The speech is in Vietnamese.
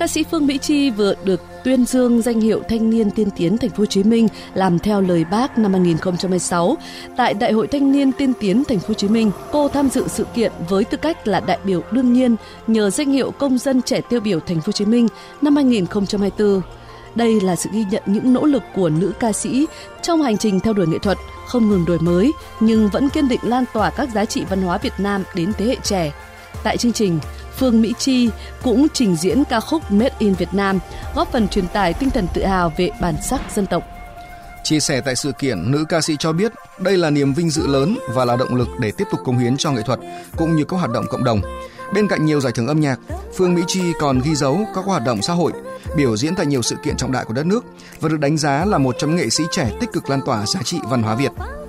Ca sĩ Phương Mỹ Chi vừa được tuyên dương danh hiệu Thanh niên tiên tiến Thành phố Hồ Chí Minh làm theo lời Bác năm 2016 tại Đại hội Thanh niên tiên tiến Thành phố Hồ Chí Minh. Cô tham dự sự kiện với tư cách là đại biểu đương nhiên nhờ danh hiệu Công dân trẻ tiêu biểu Thành phố Hồ Chí Minh năm 2024. Đây là sự ghi nhận những nỗ lực của nữ ca sĩ trong hành trình theo đuổi nghệ thuật, không ngừng đổi mới nhưng vẫn kiên định lan tỏa các giá trị văn hóa Việt Nam đến thế hệ trẻ. Tại chương trình, Phương Mỹ Chi cũng trình diễn ca khúc Made in Việt Nam, góp phần truyền tải tinh thần tự hào về bản sắc dân tộc. Chia sẻ tại sự kiện, nữ ca sĩ cho biết đây là niềm vinh dự lớn và là động lực để tiếp tục cống hiến cho nghệ thuật cũng như các hoạt động cộng đồng. Bên cạnh nhiều giải thưởng âm nhạc, Phương Mỹ Chi còn ghi dấu các hoạt động xã hội, biểu diễn tại nhiều sự kiện trọng đại của đất nước và được đánh giá là một trong những nghệ sĩ trẻ tích cực lan tỏa giá trị văn hóa Việt.